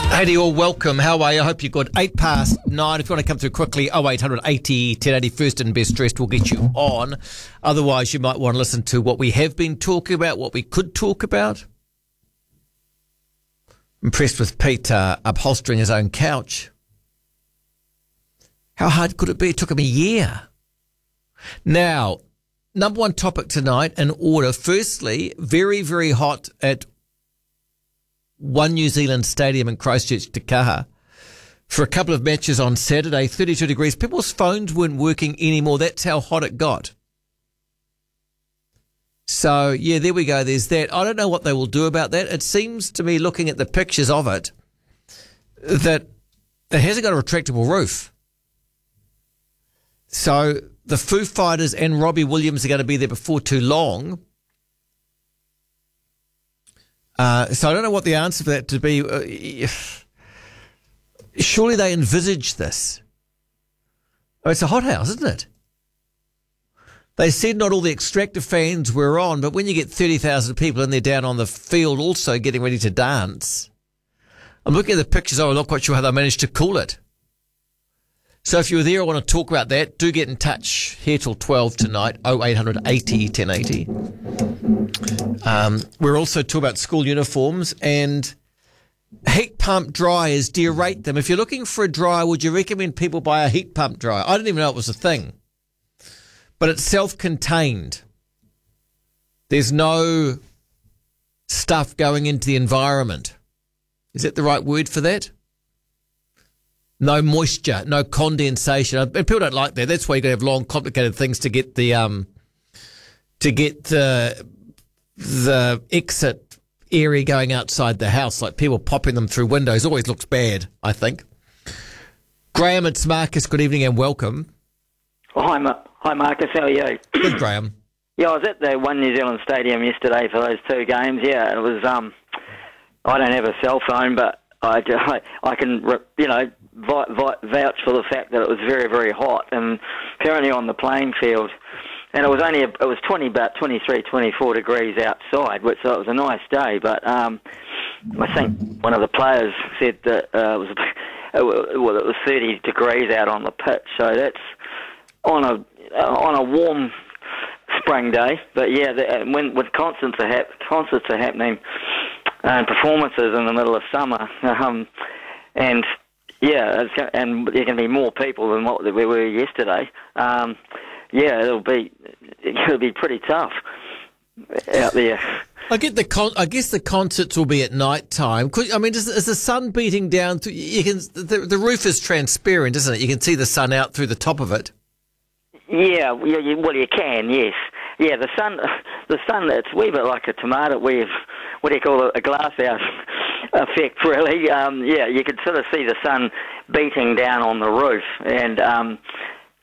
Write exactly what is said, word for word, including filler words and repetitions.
Hey to you all, welcome. How are you? I hope you're good. Eight past nine. If you want to come through quickly, oh eight hundred eighty ten eighty, first and best dressed, we'll get you on. Otherwise, you might want to listen to what we have been talking about, what we could talk about. Impressed with Pete uh, upholstering his own couch. How hard could it be? It took him a year. Now, number one topic tonight in order. Firstly, very, very hot at One New Zealand Stadium in Christchurch, Te Kaha, for a couple of matches on Saturday, thirty-two degrees. People's phones weren't working anymore. That's how hot it got. So, yeah, there we go. There's that. I don't know what they will do about that. It seems to me, looking at the pictures of it, that it hasn't got a retractable roof. So the Foo Fighters and Robbie Williams are going to be there before too long. Uh, so I don't know what the answer for that to be. Uh, surely they envisaged this. Oh, it's a hothouse, isn't it? They said not all the Extractor fans were on, but when you get thirty thousand people and they're down on the field also getting ready to dance, I'm looking at the pictures. Oh, I'm not quite sure how they managed to cool it. So if you were there, I want to talk about that. Do get in touch here till twelve tonight, oh eight hundred eighty ten eighty. Um, we're also talking about school uniforms and heat pump dryers. Do you rate them? If you're looking for a dryer, would you recommend people buy a heat pump dryer? I didn't even know it was a thing. But it's self-contained. There's no stuff going into the environment. Is that the right word for that? No moisture, no condensation. And people don't like that. That's why you've got to have long, complicated things to get the um, to get the the exit area going outside the house. Like people popping them through windows always looks bad, I think. Graham, it's Marcus. Good evening and welcome. Oh, hi, Ma- hi, Marcus. How are you? Good, Graham. Yeah, I was at the One New Zealand Stadium yesterday for those two games. Yeah, it was. Um, I don't have a cell phone, but I, I, I can, you know, vi- vi- vouch for the fact that it was very, very hot, and apparently on the playing field, and it was only a, it was twenty about twenty-three, twenty-four degrees outside, which so it was a nice day. But um, I think one of the players said that uh, it was it was, well, it was thirty degrees out on the pitch, so that's on a uh, on a warm spring day. But yeah, the, when when concerts are hap- concerts are happening and performances in the middle of summer, um, and yeah, it's gonna, and there can be more people than what we were yesterday. Um, yeah, it'll be it'll be pretty tough out there. I get the con- I guess the concerts will be at night time. I mean, is, is the sun beating down? Through, you can the, the roof is transparent, isn't it? You can see the sun out through the top of it. Yeah, yeah, you, well, you can, yes. Yeah, the sun, the sun, it's a wee bit like a tomato. We've, what do you call it, a glass house effect, really. Um, yeah, you could sort of see the sun beating down on the roof, and um,